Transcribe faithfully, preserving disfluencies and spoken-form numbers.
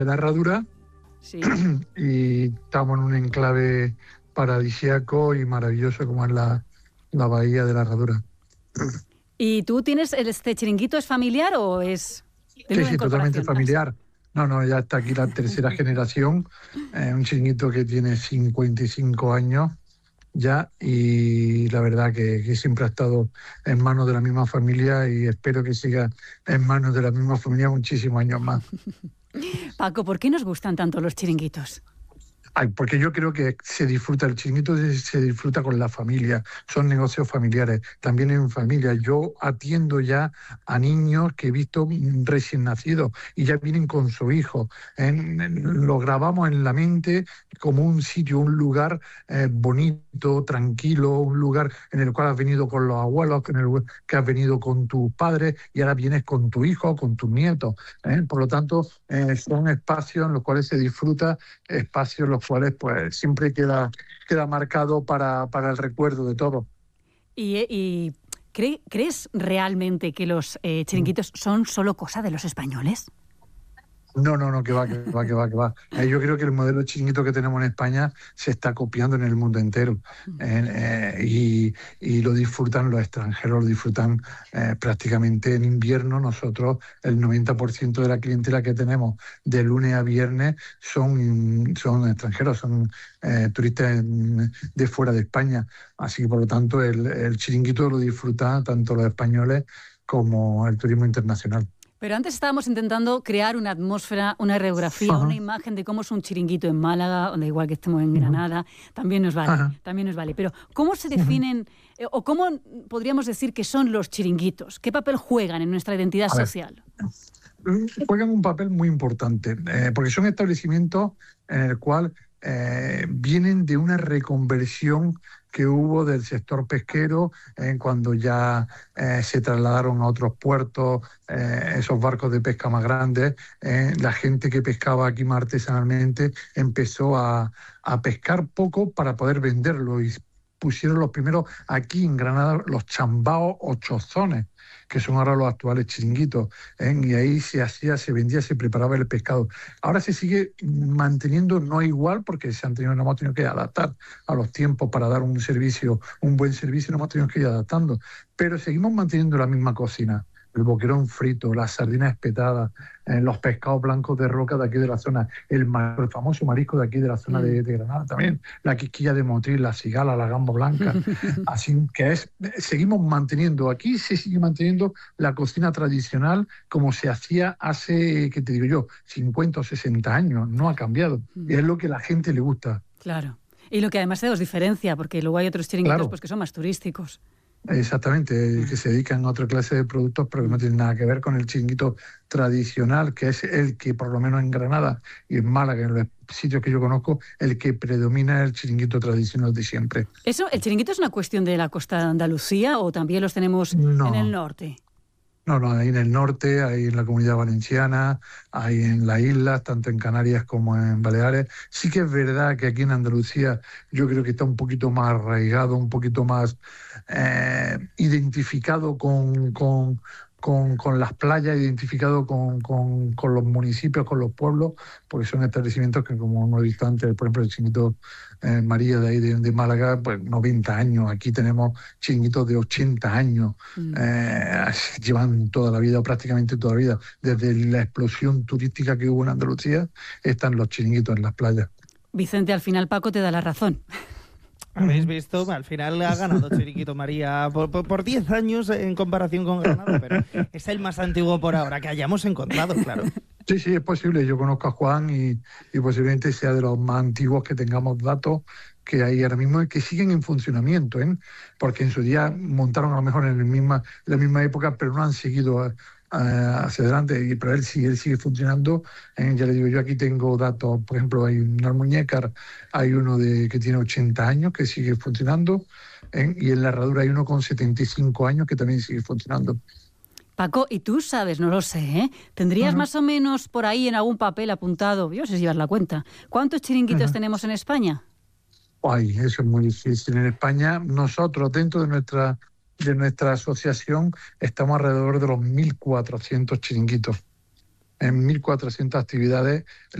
de la Herradura. Sí. Y estamos en un enclave paradisíaco y maravilloso como es la, la bahía de la Herradura. ¿Y tú tienes, este chiringuito es familiar o es de Sí, nueva sí, totalmente incorporación? familiar. No, no, ya está aquí la tercera generación, eh, un chiringuito que tiene cincuenta y cinco años ya, y la verdad que, que siempre ha estado en manos de la misma familia y espero que siga en manos de la misma familia muchísimos años más. Paco, ¿por qué nos gustan tanto los chiringuitos? Ay, porque yo creo que se disfruta, el chiringuito se, se disfruta con la familia, son negocios familiares, también en familia. Yo atiendo ya a niños que he visto recién nacidos y ya vienen con su hijo. En, en, lo grabamos en la mente como un sitio, un lugar eh, bonito, tranquilo, un lugar en el cual has venido con los abuelos, en el que has venido con tus padres y ahora vienes con tu hijo, con tus nietos. ¿eh? Por lo tanto, eh, son espacios en los cuales se disfruta, espacios en los cuales pues siempre queda, queda marcado para, para el recuerdo de todo. ¿Y, y ¿cree, crees realmente que los eh, chiringuitos son solo cosa de los españoles? No, no, no, que va, que va, que va, que va. Eh, yo creo que el modelo chiringuito que tenemos en España se está copiando en el mundo entero. Eh, eh, y, y lo disfrutan los extranjeros, lo disfrutan eh, prácticamente en invierno. Nosotros, el noventa por ciento de la clientela que tenemos de lunes a viernes son, son extranjeros, son eh, turistas de fuera de España. Así que, por lo tanto, el, el chiringuito lo disfrutan tanto los españoles como el turismo internacional. Pero antes estábamos intentando crear una atmósfera, una radiografía, uh-huh. una imagen de cómo es un chiringuito en Málaga, da igual que estemos en Granada, uh-huh. también nos vale, uh-huh. también nos vale. Pero ¿cómo se definen uh-huh. eh, o cómo podríamos decir que son los chiringuitos? ¿Qué papel juegan en nuestra identidad A social? Ver, juegan un papel muy importante, eh, porque son establecimientos en el cual eh, vienen de una reconversión que hubo del sector pesquero eh, cuando ya eh, se trasladaron a otros puertos, eh, esos barcos de pesca más grandes. Eh, la gente que pescaba aquí más artesanalmente empezó a, a pescar poco para poder venderlo y pusieron los primeros aquí en Granada los chambaos o chozones, que son ahora los actuales chiringuitos, ¿eh? Y ahí se hacía, se vendía, se preparaba el pescado. Ahora se sigue manteniendo, no igual, porque se han tenido, nos hemos tenido que adaptar a los tiempos para dar un servicio, un buen servicio, nos hemos tenido que ir adaptando, pero seguimos manteniendo la misma cocina. El boquerón frito, las sardinas espetadas, eh, los pescados blancos de roca de aquí de la zona, el, el famoso marisco de aquí de la zona mm. de, de Granada también, la quisquilla de Motril, la cigala, la gamba blanca, así que es, seguimos manteniendo, aquí se sigue manteniendo la cocina tradicional como se hacía hace, ¿qué te digo yo?, cincuenta o sesenta años, no ha cambiado, mm. y es lo que a la gente le gusta. Claro, y lo que además se os diferencia, porque luego hay otros chiringuitos claro. pues, que son más turísticos. Exactamente, que se dedican a otra clase de productos, pero que no tienen nada que ver con el chiringuito tradicional, que es el que, por lo menos en Granada y en Málaga, en los sitios que yo conozco, el que predomina es el chiringuito tradicional de siempre. ¿Eso, el chiringuito es una cuestión de la costa de Andalucía o también los tenemos no. en el norte? No, no, hay en el norte, hay en la Comunidad Valenciana, hay en las islas, tanto en Canarias como en Baleares. Sí que es verdad que aquí en Andalucía yo creo que está un poquito más arraigado, un poquito más eh, identificado con, con, con, con las playas, identificado con, con, con los municipios, con los pueblos, porque son establecimientos que, como hemos visto antes, por ejemplo, el chiringuito eh, María de ahí de, de Málaga, pues noventa años. Aquí tenemos chiringuitos de ochenta años. Mm. Eh, llevan toda la vida, o prácticamente toda la vida. Desde la explosión turística que hubo en Andalucía, están los chiringuitos en las playas. Vicente, al final Paco te da la razón. Habéis visto, al final ha ganado Chiringuito María por, por, por diez años en comparación con Granada, pero es el más antiguo por ahora que hayamos encontrado, claro. Sí, sí, es posible. Yo conozco a Juan y, y posiblemente sea de los más antiguos que tengamos datos que hay ahora mismo y que siguen en funcionamiento, ¿eh? Porque en su día montaron a lo mejor en la misma, la misma época, pero no han seguido uh, hacia adelante. Y, pero él sigue, él sigue funcionando. ¿eh? Ya le digo, yo aquí tengo datos, por ejemplo, hay un almuñécar, hay uno de que tiene ochenta años que sigue funcionando, ¿eh? Y en la Herradura hay uno con setenta y cinco años que también sigue funcionando. Paco, y tú sabes, no lo sé, ¿eh? ¿Tendrías uh-huh. más o menos por ahí en algún papel apuntado, yo no sé si llevas la cuenta, cuántos chiringuitos uh-huh. tenemos en España? Ay, eso es muy difícil. En España, nosotros, dentro de nuestra, de nuestra asociación, estamos alrededor de los mil cuatrocientos chiringuitos. en mil cuatrocientas actividades